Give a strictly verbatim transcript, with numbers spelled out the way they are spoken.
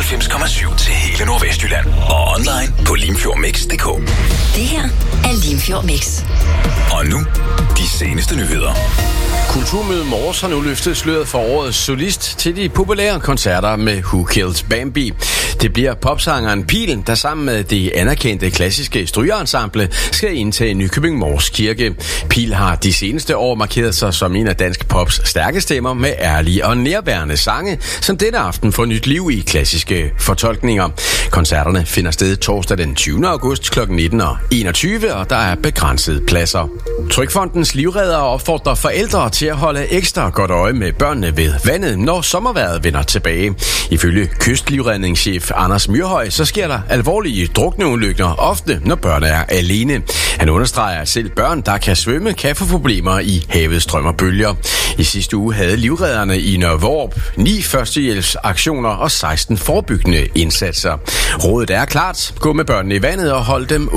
nioghalvfems komma syv til hele Nordvestjylland. Og online på limfjordmix punktum d k. Det her er Limfjord Mix. Og nu, de seneste nyheder. Kulturmøde Mors har nu løftet sløret for årets solist til de populære koncerter med Who Killed Bambi. Det bliver popsangeren Pil, der sammen med det anerkendte klassiske strygeensemble skal indtage Nykøbing Mors Kirke. Pil har de seneste år markeret sig som en af dansk pops stærke stemmer med ærlige og nærværende sange, som denne aften får nyt liv i klassiske fortolkninger. Koncerterne finder sted torsdag den tyvende august klokken nitten og enogtyve, og der er begrænsede pladser. Trygfondens livreddere opfordrer forældre til at holde ekstra godt øje med børnene ved vandet, når sommervejret vender tilbage. Ifølge kystlivredningschef Anders Myrhøj, så sker der alvorlige drukneulykker ofte, når børn er alene. Han understreger, at selv børn, der kan svømme, kan få problemer i havets strøm og bølger. I sidste uge havde livredderne i Nørre Hvorup ni førstehjælpsaktioner og seksten forebyggende indsatser. Rådet er klart: gå med børnene i vandet og hold dem